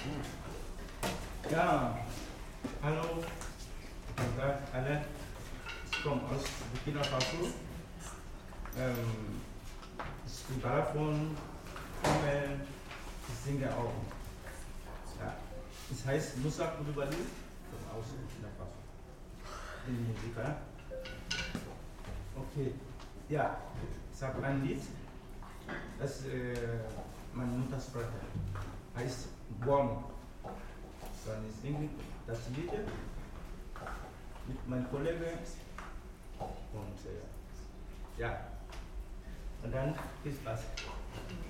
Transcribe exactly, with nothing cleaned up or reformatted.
Ja, hallo, guten Tag alle. Ich komme aus Burkina Faso. Ähm, ich bin davon, komme, ich singe auch. Ja. Es heißt Musa Koulibaly, komme aus Burkina Faso. Ich bin Musiker. Okay, ja, ich habe ein Lied, das äh, meine Muttersprache heißt Guam. Dann ich singe das Lied mit meinem Kollegen und äh, ja, und dann viel Spaß.